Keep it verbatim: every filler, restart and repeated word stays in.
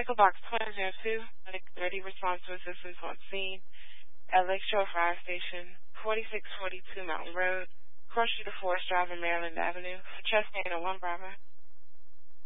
Medical Box twenty oh two, medic ready response to assistance on scene at Lakeshore Fire Station, forty-six forty-two Mountain Road, cross street of Forest Drive and Maryland Avenue, for chest pain on one Bravo.